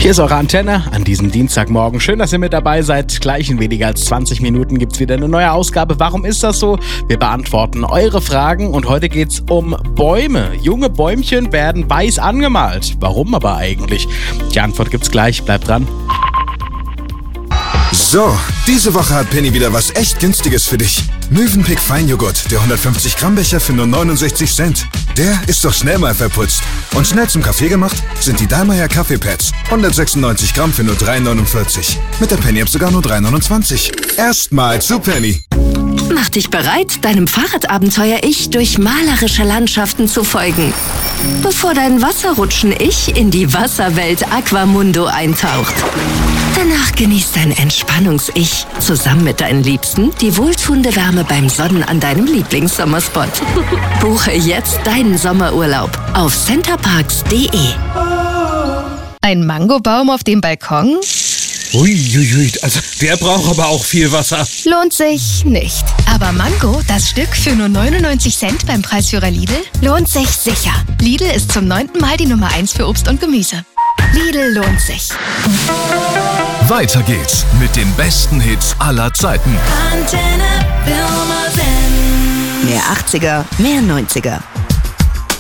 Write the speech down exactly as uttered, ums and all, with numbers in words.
Hier ist eure Antenne an diesem Dienstagmorgen. Schön, dass ihr mit dabei seid. Gleich in weniger als zwanzig Minuten gibt es wieder eine neue Ausgabe. Warum ist das so? Wir beantworten eure Fragen und heute geht es um Bäume. Junge Bäumchen werden weiß angemalt. Warum aber eigentlich? Die Antwort gibt's gleich. Bleibt dran. So, diese Woche hat Penny wieder was echt Günstiges für dich. Mövenpick Feinjoghurt, der hundertfünfzig Gramm Becher für nur neunundsechzig Cent. Der ist doch schnell mal verputzt. Und schnell zum Kaffee gemacht sind die Dallmayr Kaffeepads. hundertsechsundneunzig Gramm für nur drei neunundvierzig. Mit der Penny-App sogar nur drei neunundzwanzig. Erstmal zu Penny. Mach dich bereit, deinem Fahrradabenteuer-Ich durch malerische Landschaften zu folgen. Bevor dein Wasserrutschen-Ich in die Wasserwelt Aquamundo eintaucht. Danach genießt dein Entspannungs-Ich zusammen mit deinen Liebsten die wohltuende Wärme beim Sonnen an deinem Lieblingssommerspot. Buche jetzt deinen Sommerurlaub auf centerparks punkt de. Ein Mangobaum auf dem Balkon? Uiuiui, also der braucht aber auch viel Wasser. Lohnt sich nicht. Aber Mango, das Stück für nur neunundneunzig Cent beim Preisführer Lidl, lohnt sich sicher. Lidl ist zum neunten Mal die Nummer eins für Obst und Gemüse. Lidl lohnt sich. Weiter geht's mit den besten Hits aller Zeiten. Mehr achtziger, mehr neunziger.